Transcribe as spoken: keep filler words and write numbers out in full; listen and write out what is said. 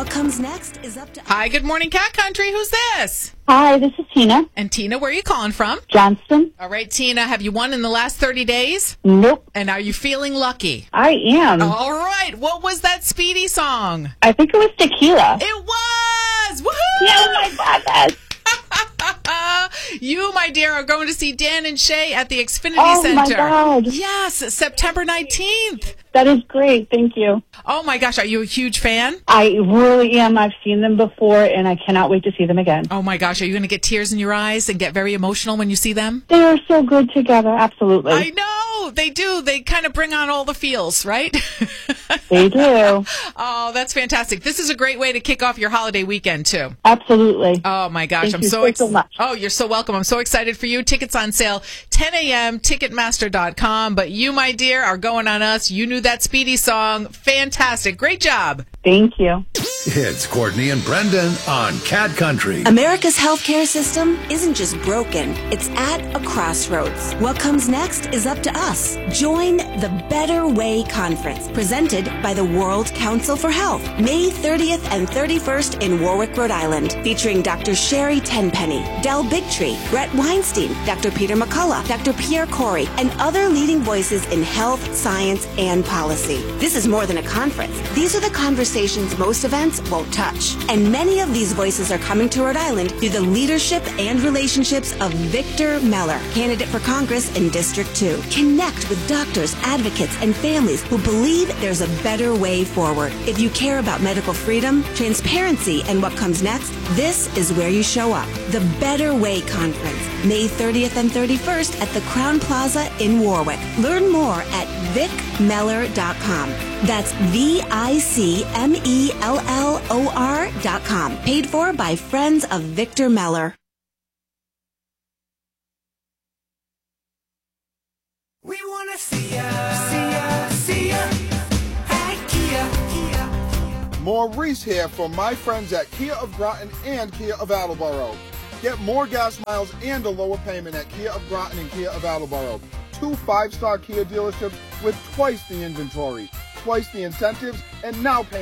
What comes next is up to... Hi, good morning, Cat Country. Who's this? Hi, this is Tina. And Tina, where are you calling from? Johnston. All right, Tina, have you won in the last thirty days? Nope. And are you feeling lucky? I am. All right. What was that Speedy song? I think it was Tequila. It was! Woohoo! Yeah, oh my God, yes. You, my dear, are going to see Dan and Shay at the Xfinity Oh, Center. my God. Yes, September nineteenth. That is great. Thank you. Oh, my gosh. Are you a huge fan? I really am. I've seen them before, and I cannot wait to see them again. Oh, my gosh. Are you going to get tears in your eyes and get very emotional when you see them? They are so good together. Absolutely. I know. They do. They kind of bring on all the feels, right? They do. Oh, that's fantastic. This is a great way to kick off your holiday weekend, too. Absolutely. Oh, my gosh. Thank I'm you so so, excited. so much. Oh, you're so welcome. I'm so excited for you. Tickets on sale, ten a.m., Ticketmaster dot com. But you, my dear, are going on us. You knew that Speedy song. Fantastic. Great job. Thank you. It's Courtney and Brendan on Cat Country. America's healthcare system isn't just broken, it's at a crossroads. What comes next is up to us. Join the Better Way Conference, presented by the World Council for Health, May thirtieth and thirty-first in Warwick, Rhode Island, featuring Doctor Sherry Tenpenny, Del Bigtree, Brett Weinstein, Doctor Peter McCullough, Doctor Pierre Corey, and other leading voices in health, science, and policy. This is more than a conference. These are the conversations most events won't touch. And many of these voices are coming to Rhode Island through the leadership and relationships of Victor Meller, candidate for Congress in District two. Connect with doctors, advocates, and families who believe there's a better way forward. If you care about medical freedom, transparency, and what comes next, this is where you show up. The Better Way Conference, May thirtieth and thirty-first at the Crown Plaza in Warwick. Learn more at vic meller dot com. That's V I C M E L L O R dot com. Paid for by Friends of Victor Meller. We want to see ya, see ya, see ya at Kia. Kia. Maurice here from my friends at Kia of Groton and Kia of Attleboro. Get more gas miles and a lower payment at Kia of Groton and Kia of Attleboro. Two five-star Kia dealerships with twice the inventory, twice the incentives, and now pay